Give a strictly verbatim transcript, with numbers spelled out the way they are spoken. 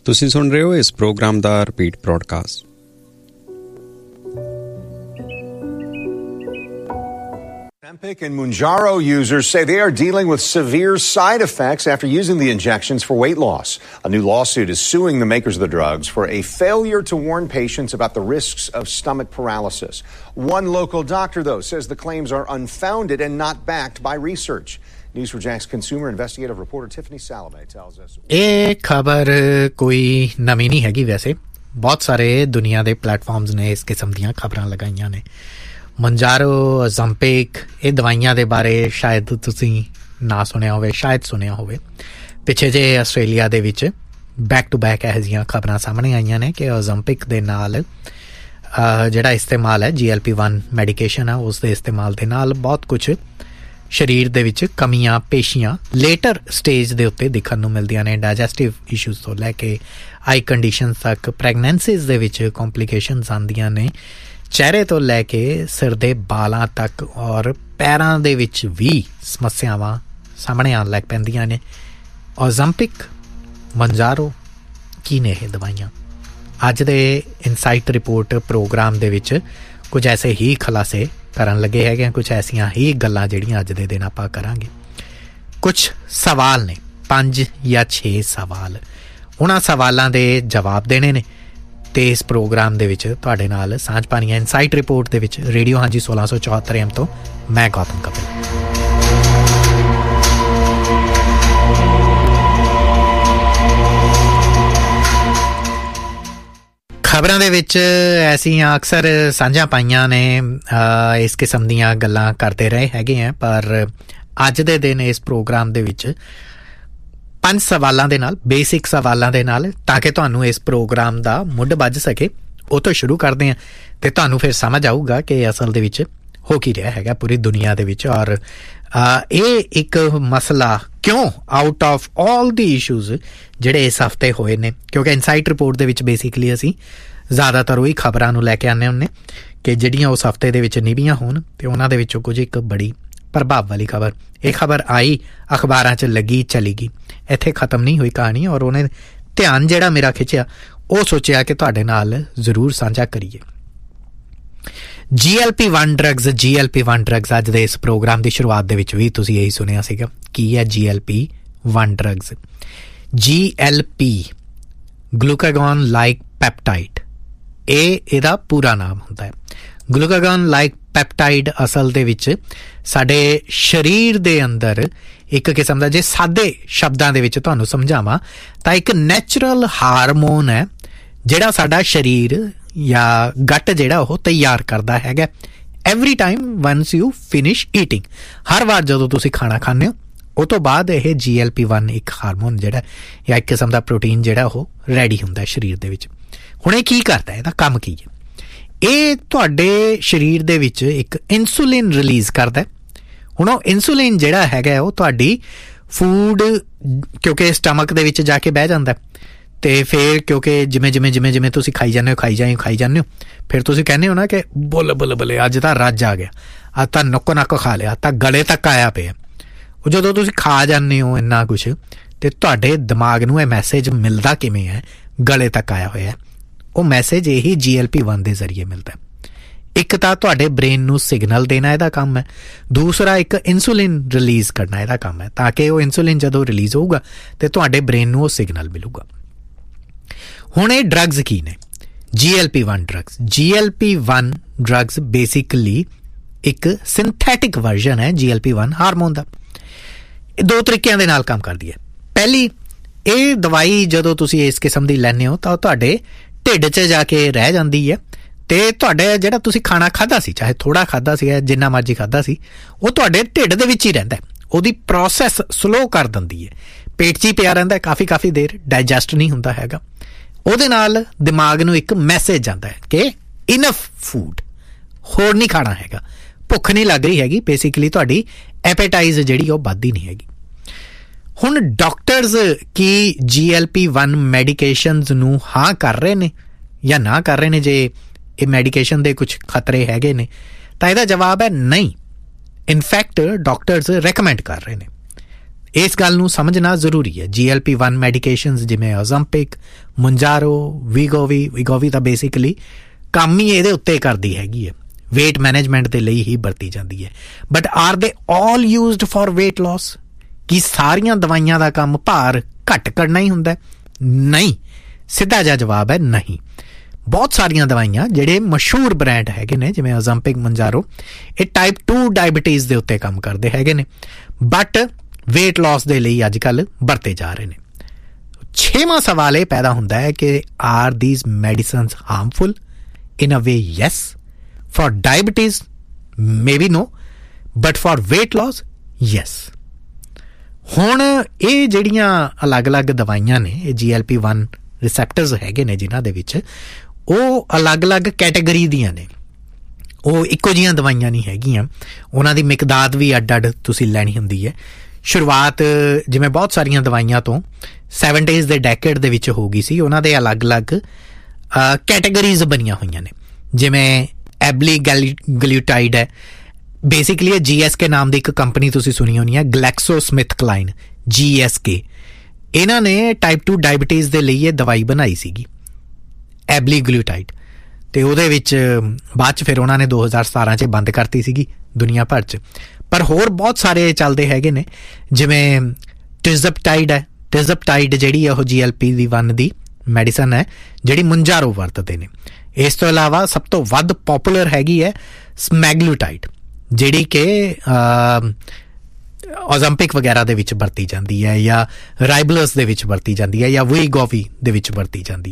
ਤੁਸੀਂ ਸੁਣ ਰਹੇ ਹੋ ਇਸ programme the repeat broadcast. Ozempic and Mounjaro users say they are dealing with severe side effects after using the injections for weight loss. A new lawsuit is suing the makers of the drugs for a failure to warn patients about the risks of stomach paralysis. One local doctor, though, says the claims are unfounded and not backed by research. News four Jack's consumer investigative reporter Tiffany Salame tells us. ਇਹ ਖਬਰ ਕੋਈ ਨਵੀਂ ਨਹੀਂ ਹੈਗੀ। ਵੈਸੇ ਬਹੁਤ ਸਾਰੇ ਦੁਨੀਆ ਦੇ ਪਲੇਟਫਾਰਮਸ ਨੇ ਇਸ ਕਿਸਮ ਦੀਆਂ ਖਬਰਾਂ ਲਗਾਈਆਂ ਨੇ। ਮੰਜਾਰੋ, ਓਜ਼ੈਂਪਿਕ, ਇਹ ਦਵਾਈਆਂ ਦੇ ਬਾਰੇ ਸ਼ਾਇਦ ਤੁਸੀਂ ਨਾ ਸੁਣਿਆ ਹੋਵੇ, ਸ਼ਾਇਦ ਸੁਣਿਆ ਹੋਵੇ। ਪਿੱਛੇ ਜਿਹੇ ਆਸਟ੍ਰੇਲੀਆ ਦੇ ਵਿੱਚ ਬੈਕ ਟੂ ਬੈਕ ਇਹੋ ਜਿਹੀਆਂ ਖਬਰਾਂ ਸਾਹਮਣੇ ਆਈਆਂ ਨੇ ਕਿ ਓਜ਼ੈਂਪਿਕ ਦੇ ਨਾਲ ਜਿਹੜਾ ਇਸਤੇਮਾਲ ਹੈ ਜੀ ਐਲ ਪੀ ਵਨ ਮੈਡੀਕੇਸ਼ਨ ਆ, ਉਸ ਦੇ ਇਸਤੇਮਾਲ ਦੇ ਨਾਲ ਬਹੁਤ ਕੁਛ ਸਰੀਰ ਦੇ ਵਿੱਚ ਕਮੀਆਂ ਪੇਸ਼ੀਆਂ ਲੇਟਰ ਸਟੇਜ ਦੇ ਉੱਤੇ ਦਿਖਣ ਨੂੰ ਮਿਲਦੀਆਂ ਨੇ। ਡਾਈਜੈਸਟਿਵ ਇਸ਼ੂਜ਼ ਤੋਂ ਲੈ ਕੇ ਆਈ ਕੰਡੀਸ਼ਨਸ ਤੱਕ, ਪ੍ਰੈਗਨੈਂਸੀਜ਼ ਦੇ ਵਿੱਚ ਕੰਪਲੀਕੇਸ਼ਨਸ ਆਉਂਦੀਆਂ ਨੇ, ਚਿਹਰੇ ਤੋਂ ਲੈ ਕੇ ਸਿਰ ਦੇ ਬਾਲਾਂ ਤੱਕ, ਔਰ ਪੈਰਾਂ ਦੇ ਵਿੱਚ ਵੀ ਸਮੱਸਿਆਵਾਂ ਸਾਹਮਣੇ ਆਉਣ ਲੱਗ ਪੈਂਦੀਆਂ ਨੇ। ਓਜ਼ੈਂਪਿਕ, ਮੰਜਾਰੋ, ਕੀ ਨੇ ਇਹ ਦਵਾਈਆਂ? ਅੱਜ ਦੇ ਇਨਸਾਈਟ ਰਿਪੋਰਟ ਪ੍ਰੋਗਰਾਮ ਦੇ ਵਿੱਚ ਕੁਝ ਐਸੇ ਹੀ ਖੁਲਾਸੇ ਕਰਨ ਲੱਗੇ ਹੈਗੇ, ਕੁਛ ਐਸੀਆਂ ਹੀ ਗੱਲਾਂ ਜਿਹੜੀਆਂ ਅੱਜ ਦੇ ਦਿਨ ਆਪਾਂ ਕਰਾਂਗੇ। ਕੁਛ ਸਵਾਲ ਨੇ, ਪੰਜ ਜਾਂ ਛੇ ਸਵਾਲ, ਉਹਨਾਂ ਸਵਾਲਾਂ ਦੇ ਜਵਾਬ ਦੇਣੇ ਨੇ ਤੇ ਇਸ ਪ੍ਰੋਗਰਾਮ ਦੇ ਵਿੱਚ ਤੁਹਾਡੇ ਨਾਲ ਸਾਂਝ ਪਾਣੀ ਹੈ। ਇਨਸਾਈਟ ਰਿਪੋਰਟ ਦੇ ਵਿੱਚ ਰੇਡੀਓ ਹਾਂਜੀ ਸੋਲਾਂ ਸੌ ਚੌਹੱਤਰ ਐਮ ਤੋਂ ਮੈਂ ਗੌਤਮ ਕਪਿਲ। ਖਬਰਾਂ ਦੇ ਵਿੱਚ ਐਸੀਆਂ ਅਕਸਰ ਸਾਂਝਾਂ ਪਾਈਆਂ ਨੇ, ਇਸ ਕਿਸਮ ਦੀਆਂ ਗੱਲਾਂ ਕਰਦੇ ਰਹੇ ਹੈਗੇ ਆ, ਪਰ ਅੱਜ ਦੇ ਦਿਨ ਇਸ ਪ੍ਰੋਗਰਾਮ ਦੇ ਵਿੱਚ ਪੰਜ ਸਵਾਲਾਂ ਦੇ ਨਾਲ, ਬੇਸਿਕ ਸਵਾਲਾਂ ਦੇ ਨਾਲ, ਤਾਂ ਕਿ ਤੁਹਾਨੂੰ ਇਸ ਪ੍ਰੋਗਰਾਮ ਦਾ ਮੁੱਢ ਵੱਜ ਸਕੇ, ਉਹ ਤੋਂ ਸ਼ੁਰੂ ਕਰਦੇ ਹਾਂ ਅਤੇ ਤੁਹਾਨੂੰ ਫਿਰ ਸਮਝ ਆਊਗਾ ਕਿ ਅਸਲ ਦੇ ਵਿੱਚ ਹੋ ਕੀ ਰਿਹਾ ਹੈਗਾ ਪੂਰੀ ਦੁਨੀਆ ਦੇ ਵਿੱਚ। ਔਰ ਇਹ ਇੱਕ ਮਸਲਾ ਕਿਉਂ out of all the issues ਜਿਹੜੇ ਇਸ ਹਫ਼ਤੇ ਹੋਏ ਨੇ, ਕਿਉਂਕਿ ਇਨਸਾਈਟ ਰਿਪੋਰਟ ਦੇ ਵਿੱਚ ਬੇਸਿਕਲੀ ਅਸੀਂ ਜ਼ਿਆਦਾਤਰ ਉਹੀ ਖਬਰਾਂ ਨੂੰ ਲੈ ਕੇ ਆਉਂਦੇ ਹੁੰਦੇ ਕਿ ਜਿਹੜੀਆਂ ਉਸ ਹਫ਼ਤੇ ਦੇ ਵਿੱਚ ਨਿਭੀਆਂ ਹੋਣ, ਅਤੇ ਉਹਨਾਂ ਦੇ ਵਿੱਚੋਂ ਕੁਝ ਇੱਕ ਬੜੀ ਪ੍ਰਭਾਵ ਵਾਲੀ ਖਬਰ। ਇਹ ਖਬਰ ਆਈ, ਅਖਬਾਰਾਂ 'ਚ ਲੱਗੀ, ਚਲੀ ਗਈ, ਇੱਥੇ ਖ਼ਤਮ ਨਹੀਂ ਹੋਈ ਕਹਾਣੀ। ਔਰ ਉਹਨੇ ਧਿਆਨ ਜਿਹੜਾ ਮੇਰਾ ਖਿੱਚਿਆ, ਉਹ ਸੋਚਿਆ ਕਿ ਤੁਹਾਡੇ ਨਾਲ ਜ਼ਰੂਰ ਸਾਂਝਾ ਕਰੀਏ। ਜੀ ਐਲ ਪੀ ਵਨ ਡਰੱਗਸ, ਜੀ ਐਲ ਪੀ ਵਨ ਡਰੱਗਸ ਅੱਜ ਦੇ ਇਸ ਪ੍ਰੋਗਰਾਮ ਦੀ ਸ਼ੁਰੂਆਤ ਦੇ ਵਿੱਚ ਵੀ ਤੁਸੀਂ ਇਹੀ ਸੁਣਿਆ ਸੀਗਾ। ਕੀ ਹੈ ਜੀ ਐਲ ਪੀ ਵਨ ਡਰੱਗਸ? ਜੀ ਐਲ ਪੀ ਗਲੂਕਾਗੋਨ ਲਾਈਕ ਪੈਪਟਾਈਡ, ਇਹ ਇਹਦਾ ਪੂਰਾ ਨਾਮ ਹੁੰਦਾ ਹੈ। ਗਲੂਕਾਗੋਨ ਲਾਈਕ ਪੈਪਟਾਈਡ ਅਸਲ ਦੇ ਵਿੱਚ ਸਾਡੇ ਸਰੀਰ ਦੇ ਅੰਦਰ ਇੱਕ ਕਿਸਮ ਦਾ, ਜੇ ਸਾਦੇ ਸ਼ਬਦਾਂ ਦੇ ਵਿੱਚ ਤੁਹਾਨੂੰ ਸਮਝਾਵਾਂ ਤਾਂ ਇੱਕ ਨੈਚੁਰਲ ਹਾਰਮੋਨ ਹੈ ਜਿਹੜਾ ਸਾਡਾ ਸਰੀਰ ਜਾਂ ਗੱਟ ਜਿਹੜਾ ਉਹ ਤਿਆਰ ਕਰਦਾ ਹੈਗਾ every time ones you finish eating. ਹਰ ਵਾਰ ਜਦੋਂ ਤੁਸੀਂ ਖਾਣਾ ਖਾਂਦੇ ਹੋ, ਉਹ ਤੋਂ ਬਾਅਦ ਇਹ ਜੀ ਐਲ ਪੀ ਵਨ ਇੱਕ ਹਾਰਮੋਨ ਜਿਹੜਾ ਜਾਂ ਇੱਕ ਕਿਸਮ ਦਾ ਪ੍ਰੋਟੀਨ ਜਿਹੜਾ ਉਹ ਰੈਡੀ ਹੁੰਦਾ ਸਰੀਰ ਦੇ ਵਿੱਚ। ਹੁਣ ਇਹ ਕੀ ਕਰਦਾ, ਇਹਦਾ ਕੰਮ ਕੀ ਹੈ? ਇਹ ਤੁਹਾਡੇ ਸਰੀਰ ਦੇ ਵਿੱਚ ਇੱਕ ਇਨਸੂਲਿਨ ਰਿਲੀਜ਼ ਕਰਦਾ। ਹੁਣ ਉਹ ਇਨਸੂਲਿਨ ਜਿਹੜਾ ਹੈਗਾ ਉਹ ਤੁਹਾਡੀ ਫੂਡ, ਕਿਉਂਕਿ ਸਟਮਕ ਦੇ ਵਿੱਚ ਜਾ ਕੇ ਬਹਿ ਜਾਂਦਾ, ਅਤੇ ਫਿਰ ਕਿਉਂਕਿ ਜਿਵੇਂ ਜਿਵੇਂ ਜਿਵੇਂ ਜਿਵੇਂ ਤੁਸੀਂ ਖਾਈ ਜਾਂਦੇ ਹੋ ਖਾਈ ਜਾਏ ਖਾਈ ਜਾਂਦੇ ਹੋ ਫਿਰ ਤੁਸੀਂ ਕਹਿੰਦੇ ਹੋ ਨਾ ਕਿ ਬੁੱਲ ਬੁੱਲ ਬੁੱਲੇ ਅੱਜ ਤਾਂ ਰੱਜ ਆ ਗਿਆ, ਅੱਜ ਤਾਂ ਨੱਕੋ ਨੱਕ ਖਾ ਲਿਆ, ਤਾਂ ਗਲੇ ਤੱਕ ਆਇਆ ਪਿਆ। ਉਹ ਜਦੋਂ ਤੁਸੀਂ ਖਾ ਜਾਂਦੇ ਹੋ ਇੰਨਾ ਕੁਛ, ਅਤੇ ਤੁਹਾਡੇ ਦਿਮਾਗ ਨੂੰ ਇਹ ਮੈਸੇਜ ਮਿਲਦਾ ਕਿਵੇਂ ਹੈ ਗਲੇ ਤੱਕ ਆਇਆ ਹੋਇਆ? ਉਹ ਮੈਸੇਜ ਇਹੀ ਜੀ ਐਲ ਪੀ ਵਨ ਦੇ ਜ਼ਰੀਏ ਮਿਲਦਾ। ਇੱਕ ਤਾਂ ਤੁਹਾਡੇ ਬ੍ਰੇਨ ਨੂੰ ਸਿਗਨਲ ਦੇਣਾ ਇਹਦਾ ਕੰਮ ਹੈ, ਦੂਸਰਾ ਇੱਕ ਇਨਸੂਲਿਨ ਰਿਲੀਜ਼ ਕਰਨਾ ਇਹਦਾ ਕੰਮ ਹੈ, ਤਾਂ ਕਿ ਉਹ ਇਨਸੂਲਿਨ ਜਦੋਂ ਰਿਲੀਜ਼ ਹੋਊਗਾ ਅਤੇ ਤੁਹਾਡੇ ਬ੍ਰੇਨ ਨੂੰ ਉਹ ਸਿਗਨਲ ਮਿਲੂਗਾ। ਹੁਣ ਇਹ ਡਰੱਗਸ ਕੀ ਨੇ? ਜੀ ਐਲ ਪੀ ਵਨ ਡਰੱਗਸ। ਜੀ L P one drugs basically ਇੱਕ ਸਿੰਥੈਟਿਕ ਵਰਜ਼ਨ ਹੈ ਜੀ ਐਲ ਪੀ ਵਨ ਹਾਰਮੋਨ ਦਾ। ਇਹ ਦੋ ਤਰੀਕਿਆਂ ਦੇ ਨਾਲ ਕੰਮ ਕਰਦੀ ਹੈ। ਪਹਿਲੀ, ਇਹ ਦਵਾਈ ਜਦੋਂ ਤੁਸੀਂ ਇਸ ਕਿਸਮ ਦੀ ਲੈਂਦੇ ਹੋ ਤਾਂ ਉਹ ਤੁਹਾਡੇ ਢਿੱਡ 'ਚ ਜਾ ਕੇ ਰਹਿ ਜਾਂਦੀ ਹੈ, ਅਤੇ ਤੁਹਾਡੇ ਜਿਹੜਾ ਤੁਸੀਂ ਖਾਣਾ ਖਾਧਾ ਸੀ, ਚਾਹੇ ਥੋੜ੍ਹਾ ਖਾਧਾ ਸੀ, ਜਿੰਨਾ ਮਰਜ਼ੀ ਖਾਧਾ ਸੀ, ਉਹ ਤੁਹਾਡੇ ਢਿੱਡ ਦੇ ਵਿੱਚ ਹੀ ਰਹਿੰਦਾ। ਉਹਦੀ ਪ੍ਰੋਸੈਸ ਸਲੋਅ ਕਰ ਦਿੰਦੀ ਹੈ, ਪੇਟ 'ਚ ਹੀ ਪਿਆ ਰਹਿੰਦਾ ਕਾਫੀ ਕਾਫੀ ਦੇਰ, ਡਾਈਜੈਸਟ ਨਹੀਂ ਹੁੰਦਾ ਹੈਗਾ। ਉਹਦੇ ਨਾਲ ਦਿਮਾਗ ਨੂੰ ਇੱਕ ਮੈਸੇਜ ਜਾਂਦਾ ਹੈ ਕਿ ਇਨਫ ਫੂਡ, ਹੋਰ ਨਹੀਂ ਖਾਣਾ ਹੈਗਾ, ਭੁੱਖ ਨਹੀਂ ਲੱਗ ਰਹੀ ਹੈਗੀ। ਬੇਸਿਕਲੀ ਤੁਹਾਡੀ ਐਪੇਟਾਈਜ਼ ਜਿਹੜੀ ਉਹ ਵੱਧਦੀ ਨਹੀਂ ਹੈਗੀ। ਹੁਣ ਡਾਕਟਰਸ ਕੀ ਜੀ ਐਲ ਪੀ ਵਨ ਮੈਡੀਕੇਸ਼ਨਸ ਨੂੰ ਹਾਂ ਕਰ ਰਹੇ ਨੇ ਜਾਂ ਨਾ ਕਰ ਰਹੇ ਨੇ? ਜੇ ਇਹ ਮੈਡੀਕੇਸ਼ਨ ਦੇ ਕੁਛ ਖਤਰੇ ਹੈਗੇ ਨੇ ਤਾਂ ਇਹਦਾ ਜਵਾਬ ਹੈ ਨਹੀਂ। ਇਨਫੈਕਟ ਡਾਕਟਰਸ ਰეკਮੈਂਡ ਕਰ ਰਹੇ ਨੇ। ਇਸ ਗੱਲ ਨੂੰ ਸਮਝਣਾ ਜ਼ਰੂਰੀ ਹੈ। ਜੀ ਐਲ ਪੀ ਵਨ ਮੈਡੀਕੇਸ਼ਨਸ ਜਿਵੇਂ ਓਜ਼ੰਪਿਕ, ਮੁੰਜਾਰੋ, ਵੀਗੋਵੀ ਵੀਗੋਵੀ ਤਾਂ ਬੇਸਿਕਲੀ ਕੰਮ ਹੀ ਇਹਦੇ ਉੱਤੇ ਕਰਦੀ ਹੈਗੀ ਹੈ, ਵੇਟ ਮੈਨੇਜਮੈਂਟ ਦੇ ਲਈ ਹੀ ਵਰਤੀ ਜਾਂਦੀ ਹੈ। ਬਟ ਆਰ ਦੇ ਆਲ ਯੂਜ਼ਡ ਫॉर ਵੇਟ ਲਾਸ? ਕੀ ਸਾਰੀਆਂ ਦਵਾਈਆਂ ਦਾ ਕੰਮ ਭਾਰ ਘੱਟ ਕਰਨਾ ਹੀ ਹੁੰਦਾ? ਨਹੀਂ, ਸਿੱਧਾ ਜਿਹਾ ਜਵਾਬ ਹੈ ਨਹੀਂ। ਬਹੁਤ ਸਾਰੀਆਂ ਦਵਾਈਆਂ ਜਿਹੜੇ ਮਸ਼ਹੂਰ ਬ੍ਰਾਂਡ ਹੈਗੇ ਨੇ ਜਿਵੇਂ ਓਜ਼ੰਪਿਕ, ਮੁੰਜਾਰੋ, ਇਹ ਟਾਈਪ ਟੂ ਡਾਇਬਟੀਜ਼ ਦੇ ਉੱਤੇ ਕੰਮ ਕਰਦੇ ਹੈਗੇ ਨੇ, ਬਟ ਵੇਟ ਲਾਸ ਦੇ ਲਈ ਅੱਜ ਕੱਲ੍ਹ ਵਰਤੇ ਜਾ ਰਹੇ ਨੇ। ਛੇਵਾਂ ਸਵਾਲ ਇਹ ਪੈਦਾ ਹੁੰਦਾ ਹੈ ਕਿ R these medicines harmful? In a way yes, for diabetes maybe no, but for weight loss yes। ਹੁਣ ਇਹ ਜਿਹੜੀਆਂ ਅਲੱਗ-ਅਲੱਗ ਦਵਾਈਆਂ ਨੇ, ਇਹ ਜੀ ਐਲ ਪੀ ਵਨ ਰਿਸੈਪਟਰਸ ਹੈਗੇ ਨੇ ਜਿਨ੍ਹਾਂ ਦੇ ਵਿੱਚ, ਉਹ ਅਲੱਗ-ਅਲੱਗ ਕੈਟੇਗਰੀ ਦੀਆਂ ਨੇ, ਉਹ ਇੱਕੋ ਜਿਹੀਆਂ ਦਵਾਈਆਂ ਨਹੀਂ ਹੈਗੀਆਂ, ਉਹਨਾਂ ਦੀ ਮਿਕਦਾਰ ਵੀ ਅੱਡ-ਅੱਡ ਤੁਸੀਂ ਲੈਣੀ ਹੁੰਦੀ ਹੈ। ਸ਼ੁਰੂਆਤ ਜਿਵੇਂ ਬਹੁਤ ਸਾਰੀਆਂ ਦਵਾਈਆਂ ਤੋਂ ਸੈਵਨਟੀਜ਼ ਦੇ ਡੈਕੇਡ ਦੇ ਵਿੱਚ ਹੋ ਗਈ ਸੀ, ਉਹਨਾਂ ਦੇ ਅਲੱਗ-ਅਲੱਗ ਕੈਟੇਗਰੀਜ਼ ਬਣੀਆਂ ਹੋਈਆਂ ਨੇ, ਜਿਵੇਂ ਐਬਲੀ ਗਲਿਊਟਾਈਡ ਹੈ, ਬੇਸਿਕਲੀ ਇਹ ਜੀ ਐਸ ਕੇ ਨਾਮ ਦੀ ਇੱਕ ਕੰਪਨੀ ਤੁਸੀਂ ਸੁਣੀ ਹੋਣੀ ਹੈ, Glaxo Smith ਕਲਾਈਨ, G S K, ਇਹਨਾਂ ਨੇ ਟਾਈਪ ਟੂ ਡਾਇਬਟੀਜ਼ ਦੇ ਲਈ ਇਹ ਦਵਾਈ ਬਣਾਈ ਸੀਗੀ ਐਬਲੀ ਗਲਿਊਟਾਈਡ, ਅਤੇ ਉਹਦੇ ਵਿੱਚ ਬਾਅਦ 'ਚ ਫਿਰ ਉਹਨਾਂ ਨੇ ਦੋ ਹਜ਼ਾਰ ਸਤਾਰਾਂ 'ਚ ਬੰਦ ਕਰਤੀ ਸੀਗੀ ਦੁਨੀਆ ਭਰ 'ਚ। ਪਰ ਹੋਰ ਬਹੁਤ ਸਾਰੇ ਚੱਲਦੇ ਹੈਗੇ ਨੇ, ਜਿਵੇਂ ਟਿਜ਼ਪਟਾਈਡ ਹੈ, ਟਿਜ਼ਪਟਾਈਡ ਜਿਹੜੀ ਉਹ ਜੀ ਐਲ ਪੀ ਦੀ ਵਨ ਦੀ ਮੈਡੀਸਨ ਹੈ ਜਿਹੜੀ ਮੁੰਜਾਰੋ ਵਰਤਦੇ ਨੇ। ਇਸ ਤੋਂ ਇਲਾਵਾ ਸਭ ਤੋਂ ਵੱਧ ਪੋਪੂਲਰ ਹੈਗੀ ਹੈ ਸਮੈਗਲੂਟਾਈਡ, ਜਿਹੜੀ ਕਿ ਓਜ਼ੰਪਿਕ ਵਗੈਰਾ ਦੇ ਵਿੱਚ ਵਰਤੀ ਜਾਂਦੀ ਹੈ, ਜਾਂ ਰਾਈਬਲਸ ਦੇ ਵਿੱਚ ਵਰਤੀ ਜਾਂਦੀ ਹੈ, ਜਾਂ ਵੀਗੋਵੀ ਦੇ ਵਿੱਚ ਵਰਤੀ ਜਾਂਦੀ ਹੈ।